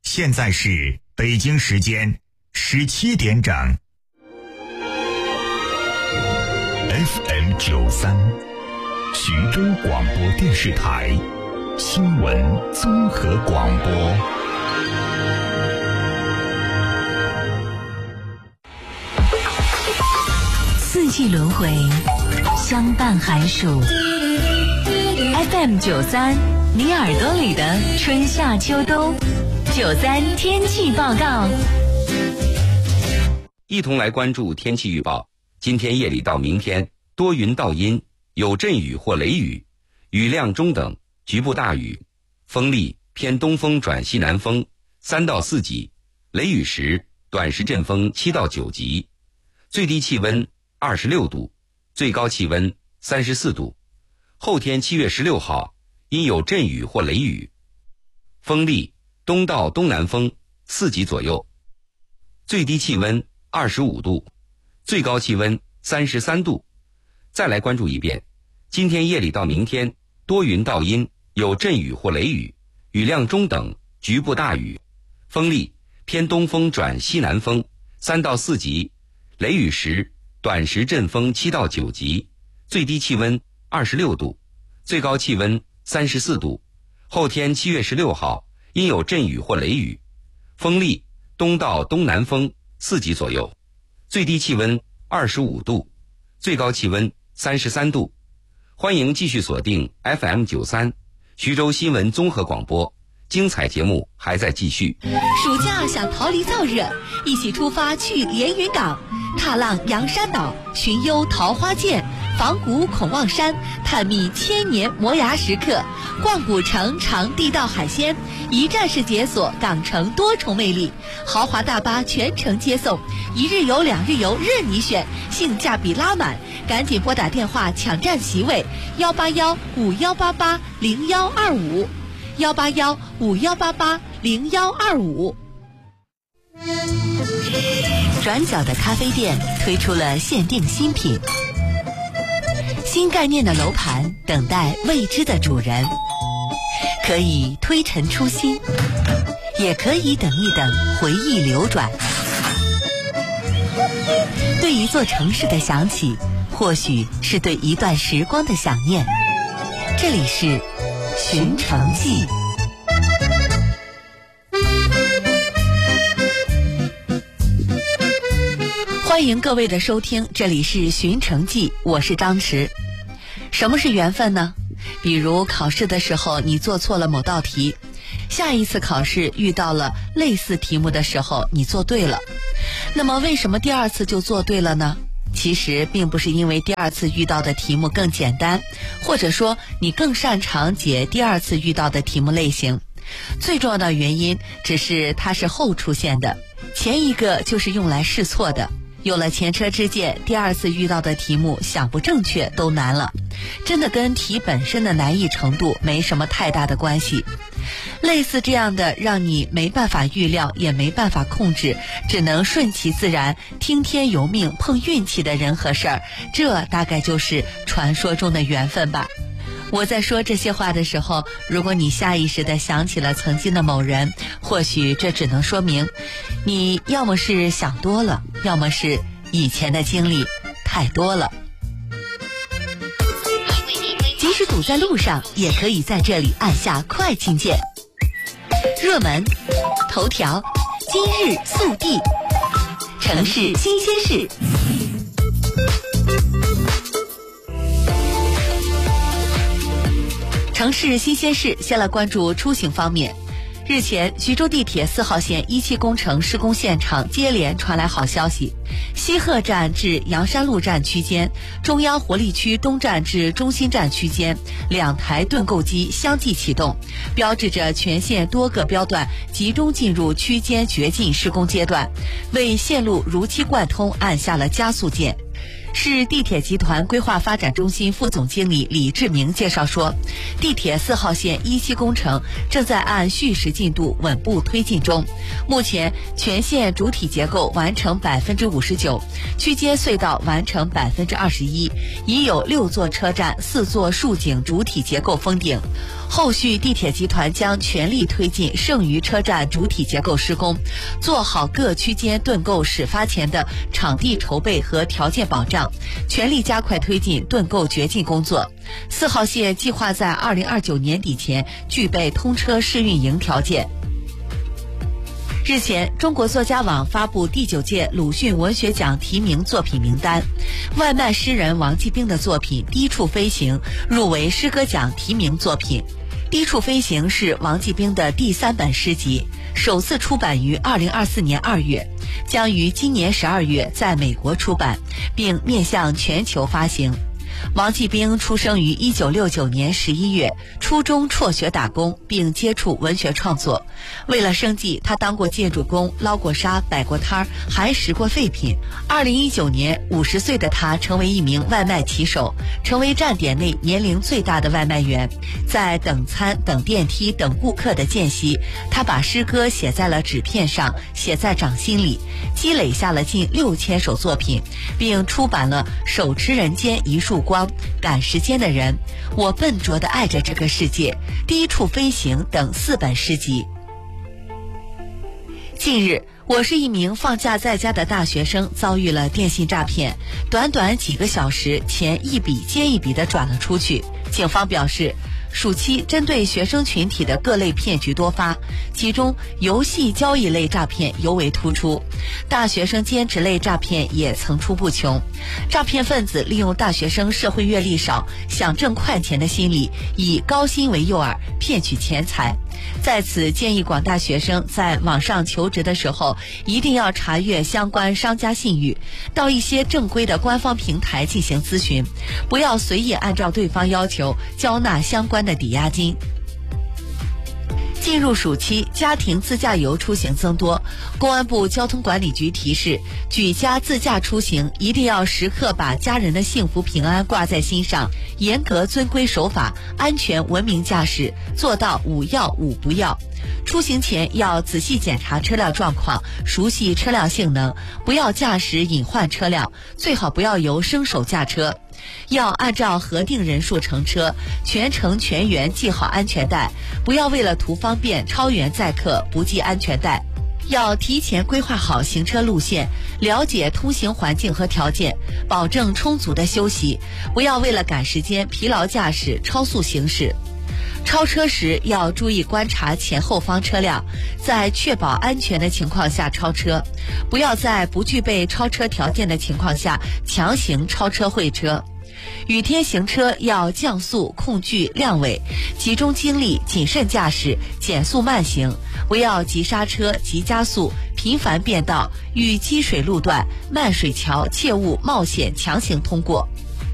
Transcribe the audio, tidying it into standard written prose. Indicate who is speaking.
Speaker 1: 现在是北京时间17点整。FM 93，徐州广播电视台新闻综合广播。
Speaker 2: 四季轮回，相伴寒暑。FM 93，你耳朵里的春夏秋冬。93天气报告，
Speaker 3: 一同来关注天气预报。今天夜里到明天，多云到阴，有阵雨或雷雨，雨量中等，局部大雨，风力偏东风转西南风3到4级，雷雨时短时阵风7到9级，最低气温26度，最高气温34度。后天7月16号因有阵雨或雷雨，风力东到东南风4级左右，最低气温25度，最高气温33度。再来关注一遍，今天夜里到明天，多云到阴，有阵雨或雷雨，雨量中等，局部大雨，风力偏东风转西南风3到4级，雷雨时短时阵风7到9级，最低气温26度，最高气温34度。后天7月16号因有阵雨或雷雨，风力东到东南风4级左右，最低气温25度，最高气温33度。欢迎继续锁定 FM 93徐州新闻综合广播，精彩节目还在继续。
Speaker 4: 暑假想逃离燥热，一起出发去连云港，踏浪洋山岛，寻幽桃花涧，访古孔望山，探秘千年磨牙石刻，逛古城尝地道海鲜，一站式解锁港城多重魅力，豪华大巴全程接送，1日游2日游任你选，性价比拉满，赶紧拨打电话抢占席位18151880125 18151880125。
Speaker 2: 转角的咖啡店推出了限定新品，新概念的楼盘等待未知的主人，可以推陈出新，也可以等一等回忆流转。对一座城市的想起，或许是对一段时光的想念。这里是寻城记。欢迎各位的收听，这里是寻城记，我是张弛。什么是缘分呢？比如考试的时候你做错了某道题，下一次考试遇到了类似题目的时候你做对了，那么为什么第二次就做对了呢？其实并不是因为第二次遇到的题目更简单，或者说你更擅长解第二次遇到的题目类型，最重要的原因只是它是后出现的，前一个就是用来试错的。有了前车之鉴，第二次遇到的题目想不正确都难了，真的跟题本身的难易程度没什么太大的关系。类似这样的让你没办法预料也没办法控制，只能顺其自然听天由命碰运气的人和事儿，这大概就是传说中的缘分吧。我在说这些话的时候，如果你下意识地想起了曾经的某人，或许这只能说明你要么是想多了，要么是以前的经历太多了。即使堵在路上，也可以在这里按下快进键。热门、头条、今日速递、城市新鲜事。城市新鲜事，先来关注出行方面。日前，徐州地铁4号线1期工程施工现场接连传来好消息，西鹤站至阳山路站区间、中央活力区东站至中心站区间2台盾构机相继启动，标志着全线多个标段集中进入区间掘进施工阶段，为线路如期贯通按下了加速键。 市地铁集团规划发展中心副总经理李志明介绍说，地铁4号线1期工程正在按序时进度稳步推进中，目前全线主体结构完成59%，区间隧道完成21%，已有6座车站、4座竖井主体结构封顶。后续地铁集团将全力推进剩余车站主体结构施工，做好各区间盾构始发前的场地筹备和条件保障，全力加快推进盾构掘进工作。4号线计划在2029年底前具备通车试运营条件。日前，中国作家网发布第9届鲁迅文学奖提名作品名单，外卖诗人王继兵的作品《低处飞行》入围诗歌奖提名作品。《低处飞行》是王继兵的第3本诗集，首次出版于2024年2月，将于今年12月在美国出版，并面向全球发行。王继兵出生于1969年11月，初中辍学打工，并接触文学创作。为了生计，他当过建筑工，捞过沙，摆过摊儿，还拾过废品。2019年，50岁的他成为一名外卖骑手，成为站点内年龄最大的外卖员。在等餐、等电梯、等顾客的间隙，他把诗歌写在了纸片上，写在掌心里，积累下了近6000首作品，并出版了《手持人间一束光》、赶时间的人、我笨拙地爱着这个世界、低处飞行等4本诗集。近日，我是一名放假在家的大学生，遭遇了电信诈骗，短短几个小时，钱一笔接一笔地转了出去。警方表示，暑期针对学生群体的各类骗局多发，其中游戏交易类诈骗尤为突出，大学生兼职类诈骗也层出不穷。诈骗分子利用大学生社会阅历少、想挣快钱的心理，以高薪为诱饵，骗取钱财。在此建议广大学生在网上求职的时候，一定要查阅相关商家信誉，到一些正规的官方平台进行咨询，不要随意按照对方要求交纳相关的抵押金。进入暑期，家庭自驾游出行增多。公安部交通管理局提示，举家自驾出行一定要时刻把家人的幸福平安挂在心上，严格遵规守法，安全文明驾驶，做到5要5不要。出行前要仔细检查车辆状况，熟悉车辆性能，不要驾驶隐患车辆，最好不要由生手驾车。要按照核定人数乘车，全程全员系好安全带，不要为了图方便超员载客不系安全带。要提前规划好行车路线，了解通行环境和条件，保证充足的休息，不要为了赶时间疲劳驾驶超速行驶。超车时要注意观察前后方车辆，在确保安全的情况下超车，不要在不具备超车条件的情况下强行超车会车。雨天行车要降速、控距、亮尾，集中精力谨慎驾驶，减速慢行，不要急刹车、急加速，频繁变道，遇积水路段、漫水桥切勿冒险强行通过。